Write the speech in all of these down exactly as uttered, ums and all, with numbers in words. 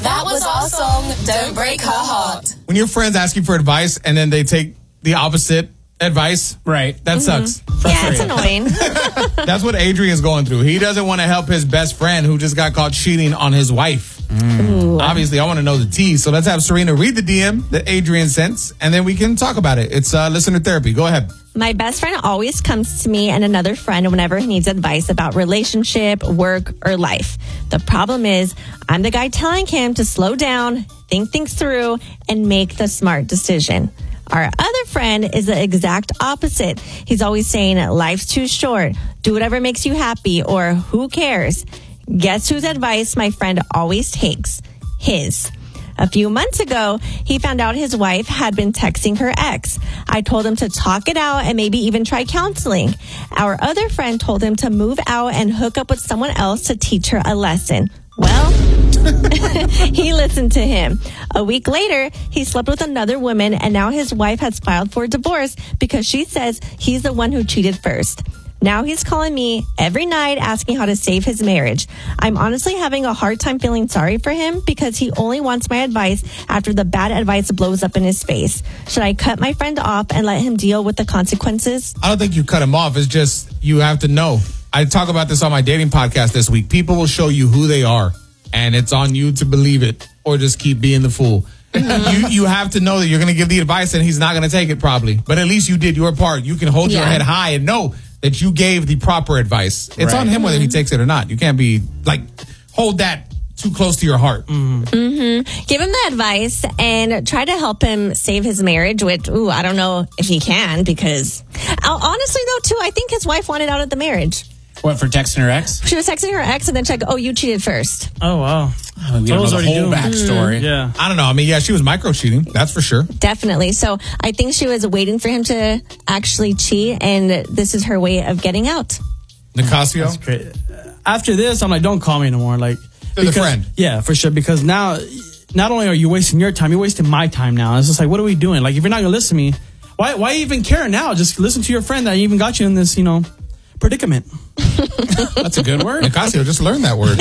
That was our song, Don't Break Her Heart. When your friends ask you for advice and then they take the opposite advice, right? That mm-hmm. sucks. Yeah, it's annoying. That's what Adrian's going through. He doesn't want to help his best friend who just got caught cheating on his wife. Mm. Obviously, I want to know the tea. So let's have Serena read the D M that Adrian sent, and then we can talk about it. It's uh, listener therapy. Go ahead. My best friend always comes to me and another friend whenever he needs advice about relationship, work, or life. The problem is I'm the guy telling him to slow down, think things through, and make the smart decision. Our other friend is the exact opposite. He's always saying, life's too short, do whatever makes you happy, or who cares? Guess whose advice my friend always takes? His. A few months ago, he found out his wife had been texting her ex. I told him to talk it out and maybe even try counseling. Our other friend told him to move out and hook up with someone else to teach her a lesson. Well, he listened to him. A week later, he slept with another woman, and now his wife has filed for divorce because she says he's the one who cheated first. Now he's calling me every night asking how to save his marriage. I'm honestly having a hard time feeling sorry for him because he only wants my advice after the bad advice blows up in his face. Should I cut my friend off and let him deal with the consequences? I don't think you cut him off. It's just you have to know. I talk about this on my dating podcast this week. People will show you who they are, and it's on you to believe it or just keep being the fool. you you have to know that you're going to give the advice and he's not going to take it probably. But at least you did your part. You can hold yeah. your head high and know that you gave the proper advice. It's right. on him whether he takes it or not. You can't be like, hold that too close to your heart. Mm-hmm. Mm-hmm. Give him the advice and try to help him save his marriage, which, ooh, I don't know if he can because, honestly though, too, I think his wife wanted out of the marriage. What, for texting her ex? She was texting her ex and then check, oh, you cheated first. Oh, wow. Oh, we don't know the whole backstory. Mm. Yeah. I don't know. I mean, yeah, she was micro cheating. That's for sure. Definitely. So I think she was waiting for him to actually cheat, and this is her way of getting out. Nicasio? That's great. After this, I'm like, don't call me anymore. Like, the friend. Yeah, for sure. Because now, not only are you wasting your time, you're wasting my time now. It's just like, what are we doing? Like, if you're not going to listen to me, why, why even care now? Just listen to your friend that even got you in this, you know, predicament. That's a good word. Nicasio just learned that word.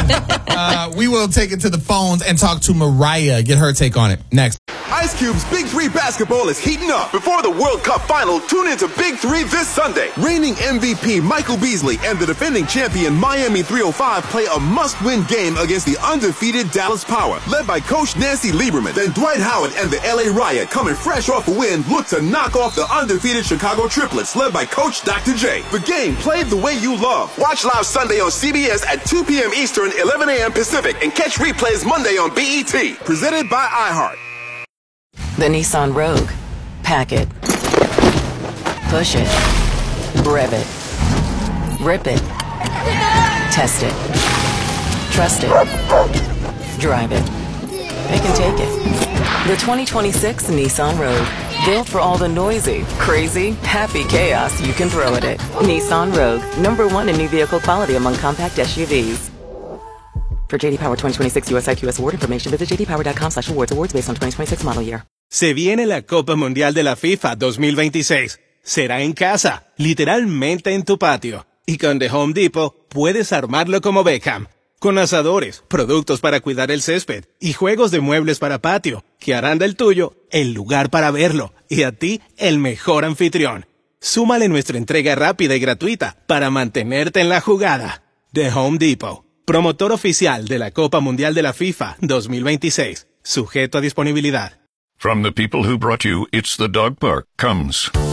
uh, we will take it to the phones and talk to Mariah. Get her take on it. Next. Ice Cube's Big Three basketball is heating up. Before the World Cup final, tune into Big Three this Sunday. Reigning M V P Michael Beasley and the defending champion Miami three oh five play a must-win game against the undefeated Dallas Power, led by Coach Nancy Lieberman. Then Dwight Howard and the L A Riot, coming fresh off a win, look to knock off the undefeated Chicago Triplets, led by Coach Doctor J. The game played the way you love. Watch live Sunday on C B S at two p.m. Eastern, eleven a.m. Pacific, and catch replays Monday on B E T. Presented by iHeart. The Nissan Rogue. Pack it. Push it. Rev it. Rip it. Test it. Trust it. Drive it. It can take it. The twenty twenty-six Nissan Rogue. Built for all the noisy, crazy, happy chaos you can throw at it. Nissan Rogue. Number one in new vehicle quality among compact S U Vs. For J D Power twenty twenty-six U S I Q S award information, visit j d power dot com slash awards. Awards based on twenty twenty-six model year. Se viene la Copa Mundial de la FIFA dos mil veintiséis. Será en casa, literalmente en tu patio. Y con The Home Depot puedes armarlo como Beckham. Con asadores, productos para cuidar el césped y juegos de muebles para patio, que harán del tuyo el lugar para verlo y a ti el mejor anfitrión. Súmale nuestra entrega rápida y gratuita para mantenerte en la jugada. The Home Depot, promotor oficial de la Copa Mundial de la FIFA dos mil veintiséis. Sujeto a disponibilidad. From the people who brought you It's the Dog Park comes